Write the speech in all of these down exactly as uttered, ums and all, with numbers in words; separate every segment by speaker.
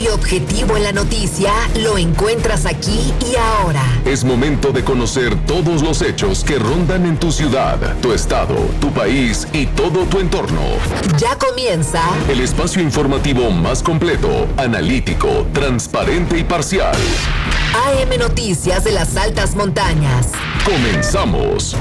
Speaker 1: y objetivo en la noticia lo encuentras aquí y ahora.
Speaker 2: Es momento de conocer todos los hechos que rondan en tu ciudad, tu estado, tu país y todo tu entorno.
Speaker 1: Ya comienza
Speaker 2: el espacio informativo más completo, analítico, transparente y parcial.
Speaker 1: A M Noticias de las Altas Montañas.
Speaker 2: Comenzamos.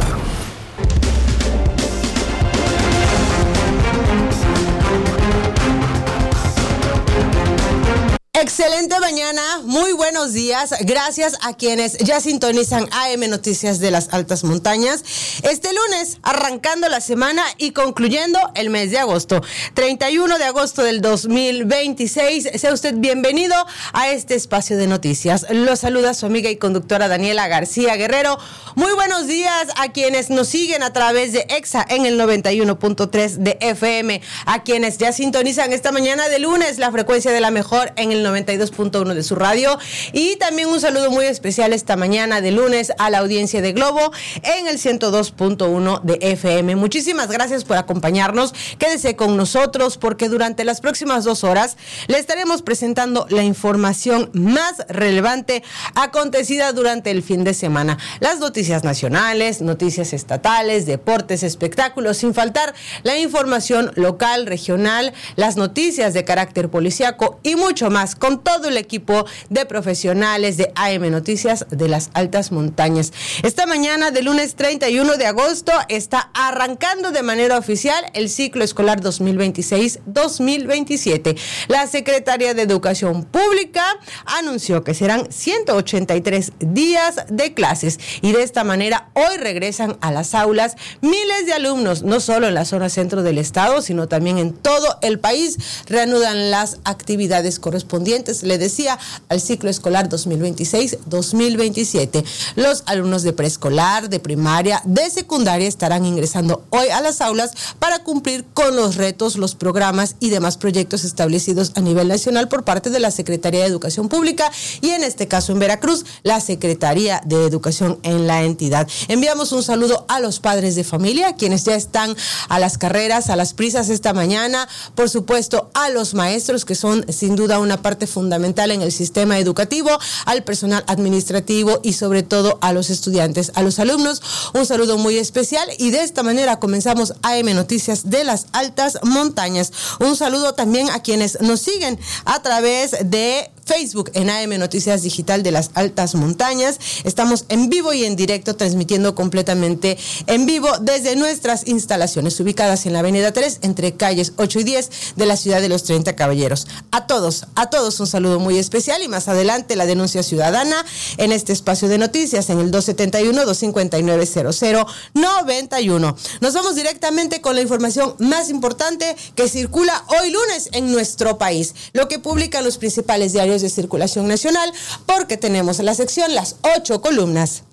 Speaker 3: Excelente mañana, muy buenos días, gracias a quienes ya sintonizan A M Noticias de las Altas Montañas. Este lunes, arrancando la semana y concluyendo el mes de agosto, treinta y uno de agosto del dos mil veintiséis, sea usted bienvenido a este espacio de noticias. Lo saluda su amiga y conductora Daniela García Guerrero. Muy buenos días a quienes nos siguen a través de EXA en el noventa y uno punto tres de F M, a quienes ya sintonizan esta mañana de lunes la frecuencia de la mejor en el noventa y dos punto uno de su radio, y también un saludo muy especial esta mañana de lunes a la audiencia de Globo en el ciento dos punto uno de F M. Muchísimas gracias por acompañarnos, quédese con nosotros porque durante las próximas dos horas le estaremos presentando la información más relevante acontecida durante el fin de semana, las noticias nacionales, noticias estatales, deportes, espectáculos, sin faltar la información local, regional, las noticias de carácter policíaco y mucho más, con todo el equipo de profesionales de A M Noticias de las Altas Montañas. Esta mañana de lunes treinta y uno de agosto está arrancando de manera oficial el ciclo escolar dos mil veintiséis dos mil veintisiete. La Secretaría de Educación Pública anunció que serán ciento ochenta y tres días de clases y de esta manera hoy regresan a las aulas miles de alumnos, no solo en la zona centro del estado, sino también en todo el país. Reanudan las actividades correspondientes, le decía, al ciclo escolar dos mil veintiséis dos mil veintisiete. Los alumnos de preescolar, de primaria, de secundaria estarán ingresando hoy a las aulas para cumplir con los retos, los programas y demás proyectos establecidos a nivel nacional por parte de la Secretaría de Educación Pública y en este caso en Veracruz, la Secretaría de Educación en la entidad. Enviamos un saludo a los padres de familia, quienes ya están a las carreras, a las prisas esta mañana, por supuesto a los maestros que son sin duda una parte fundamental en el sistema educativo, al personal administrativo y sobre todo a los estudiantes, a los alumnos. Un saludo muy especial y de esta manera comenzamos A M Noticias de las Altas Montañas. Un saludo también a quienes nos siguen a través de Facebook en A M Noticias Digital de las Altas Montañas. Estamos en vivo y en directo, transmitiendo completamente en vivo desde nuestras instalaciones ubicadas en la avenida tres, entre calles ocho y diez de la ciudad de los treinta Caballeros. A todos, a todos un saludo muy especial y más adelante la denuncia ciudadana en este espacio de noticias en el dos setenta y uno, dos cincuenta y nueve, cero cero noventa y uno. Nos vamos directamente con la información más importante que circula hoy lunes en nuestro país, lo que publican los principales diarios de circulación nacional, porque tenemos en la sección las ocho columnas.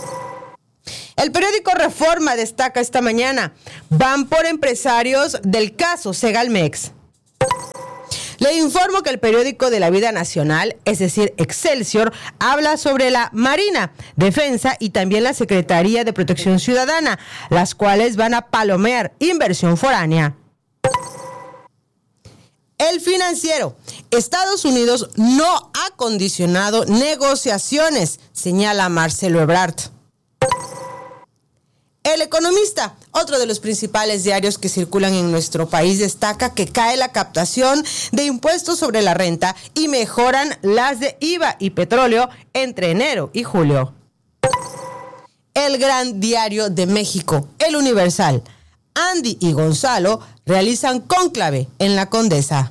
Speaker 3: El periódico Reforma destaca esta mañana: van por empresarios del caso Segalmex. Le informo que el periódico de la vida nacional, es decir, Excelsior, habla sobre la Marina, Defensa y también la Secretaría de Protección Ciudadana, las cuales van a palomear inversión foránea. El Financiero: Estados Unidos no ha condicionado negociaciones, señala Marcelo Ebrard. El Economista, otro de los principales diarios que circulan en nuestro país, destaca que cae la captación de impuestos sobre la renta y mejoran las de I V A y petróleo entre enero y julio. El Gran Diario de México, El Universal: Andy y Gonzalo realizan cónclave en la Condesa.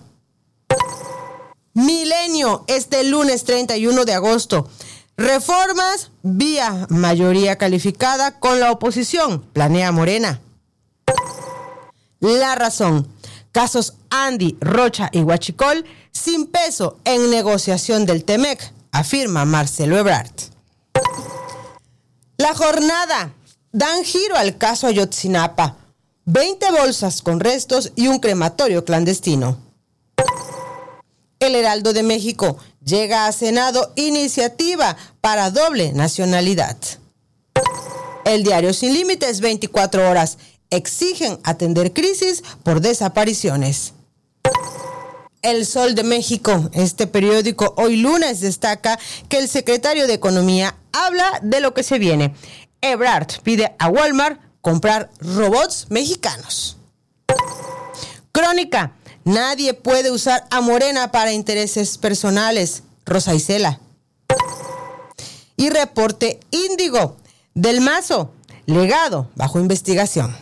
Speaker 3: Milenio, este lunes treinta y uno de agosto. Reformas vía mayoría calificada con la oposición, planea Morena. La Razón: casos Andy, Rocha y Huachicol sin peso en negociación del Temec, afirma Marcelo Ebrard. La Jornada: dan giro al caso Ayotzinapa. veinte bolsas con restos y un crematorio clandestino. El Heraldo de México: llega a Senado iniciativa para doble nacionalidad. El diario Sin Límites, veinticuatro horas: exigen atender crisis por desapariciones. El Sol de México. Este periódico hoy lunes destaca que el secretario de Economía habla de lo que se viene. Ebrard pide a Walmart comprar robots mexicanos. Crónica. Nadie puede usar a Morena para intereses personales. Rosa Isela. Y reporte Índigo. Del Mazo. Legado bajo investigación.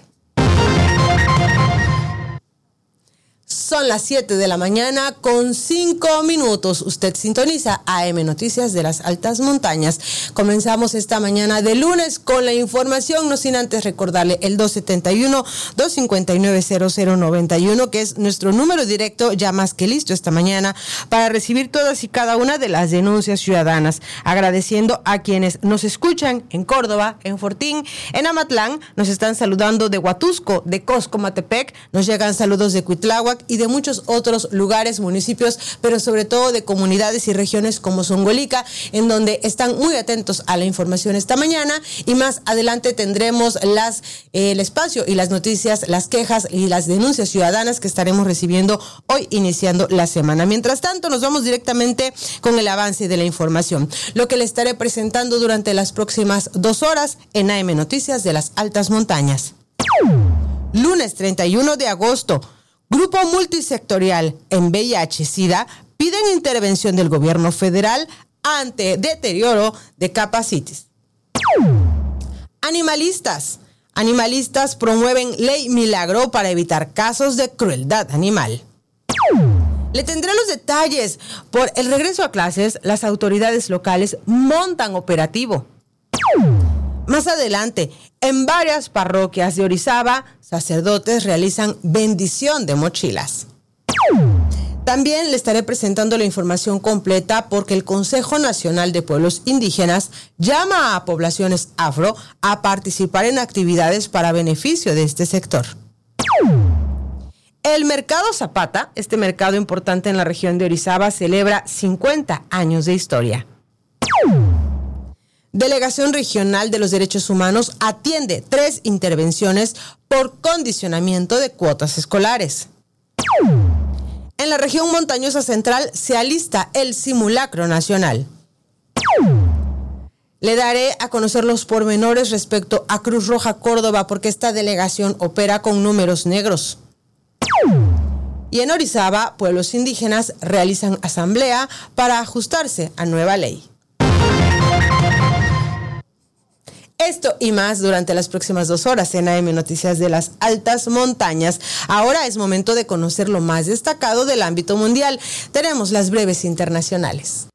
Speaker 3: Son las siete de la mañana con cinco minutos. Usted sintoniza A M Noticias de las Altas Montañas. Comenzamos esta mañana de lunes con la información, no sin antes recordarle el dos siete uno, dos cinco nueve, cero cero nueve uno, que es nuestro número directo, ya más que listo esta mañana, para recibir todas y cada una de las denuncias ciudadanas. Agradeciendo a quienes nos escuchan en Córdoba, en Fortín, en Amatlán, nos están saludando de Huatusco, de Coscomatepec, nos llegan saludos de Cuitláhuac y de muchos otros lugares, municipios, pero sobre todo de comunidades y regiones como Zongolica, en donde están muy atentos a la información esta mañana, y más adelante tendremos las eh, el espacio y las noticias, las quejas y las denuncias ciudadanas que estaremos recibiendo hoy iniciando la semana. Mientras tanto, nos vamos directamente con el avance de la información, lo que le estaré presentando durante las próximas dos horas en A M Noticias de las Altas Montañas. Lunes treinta y uno de agosto. Grupo multisectorial en V I H-Sida piden intervención del gobierno federal ante deterioro de capacities. Animalistas. Animalistas promueven ley milagro para evitar casos de crueldad animal. Le tendré los detalles. Por el regreso a clases, las autoridades locales montan operativo. Más adelante, en varias parroquias de Orizaba, sacerdotes realizan bendición de mochilas. También le estaré presentando la información completa porque el Consejo Nacional de Pueblos Indígenas llama a poblaciones afro a participar en actividades para beneficio de este sector. El Mercado Zapata, este mercado importante en la región de Orizaba, celebra cincuenta años de historia. Delegación Regional de los Derechos Humanos atiende tres intervenciones por condicionamiento de cuotas escolares. En la región montañosa central se alista el simulacro nacional. Le daré a conocer los pormenores respecto a Cruz Roja Córdoba porque esta delegación opera con números negros. Y en Orizaba, pueblos indígenas realizan asamblea para ajustarse a nueva ley. Esto y más durante las próximas dos horas en A M Noticias de las Altas Montañas. Ahora es momento de conocer lo más destacado del ámbito mundial. Tenemos las breves internacionales.